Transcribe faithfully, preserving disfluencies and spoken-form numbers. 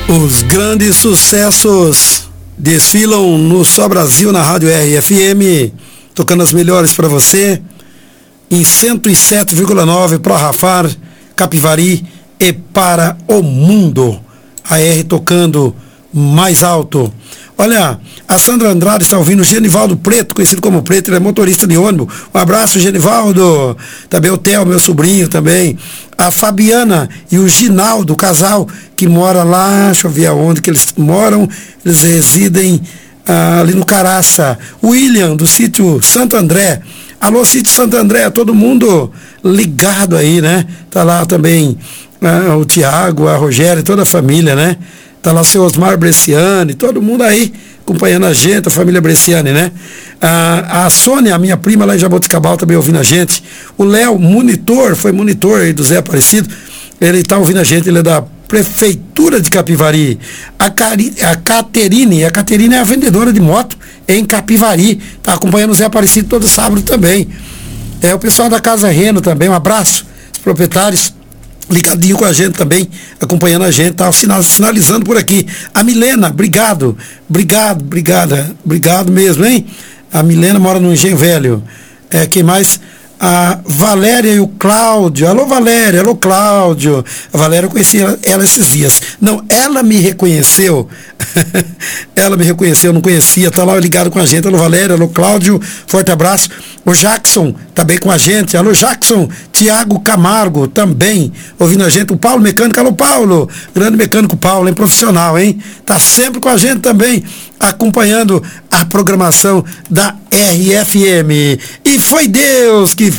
Os grandes sucessos desfilam no Só Brasil na Rádio R F M, tocando as melhores para você, em cento e sete vírgula nove para Rafar, Capivari e para o mundo. A R tocando mais alto. Olha, a Sandra Andrade está ouvindo o Genivaldo Preto, conhecido como Preto, ele é motorista de ônibus. Um abraço, Genivaldo. Também o Theo, meu sobrinho também. A Fabiana e o Ginaldo, o casal que mora lá, deixa eu ver aonde que eles moram, eles residem ah, ali no Caraça. O William, do sítio Santo André. Alô, sítio Santo André, todo mundo ligado aí, né? Tá lá também ah, o Tiago, a Rogério, toda a família, né? Tá lá o seu Osmar Bresciani, todo mundo aí acompanhando a gente, a família Bresciani, né? A, a Sônia, a minha prima lá em Jaboticabal, também ouvindo a gente. O Léo, monitor, foi monitor aí do Zé Aparecido, ele tá ouvindo a gente, ele é da Prefeitura de Capivari. A, Cari, a Caterine, a Caterine é a vendedora de moto em Capivari, tá acompanhando o Zé Aparecido todo sábado também. É o pessoal da Casa Reno também, um abraço, os proprietários ligadinho com a gente também, acompanhando a gente, tá sinalizando por aqui. A Milena, obrigado, obrigado, obrigada, obrigado mesmo, hein? A Milena mora no Engenho Velho. É, quem mais? A Valéria e o Cláudio. Alô, Valéria, alô, Cláudio. A Valéria, eu conheci ela, ela esses dias. Não, ela me reconheceu. Ela me reconheceu, não conhecia, tá lá ligado com a gente. Alô, Valéria, alô, Cláudio, forte abraço. O Jackson, tá bem com a gente. Alô, Jackson. Tiago Camargo, também ouvindo a gente. O Paulo Mecânico, alô, Paulo. Grande mecânico Paulo, hein? Profissional, hein? Tá sempre com a gente também, acompanhando a programação da R F M. E foi Deus que